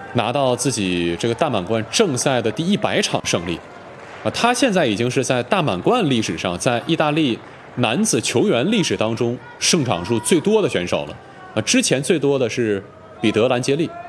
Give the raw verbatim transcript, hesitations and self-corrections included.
拿到自己这个大满贯正赛的第一百场胜利。啊，他现在已经是在大满贯历史上，在意大利男子球员历史当中胜场数最多的选手了。啊，之前最多的是彼得·兰杰利。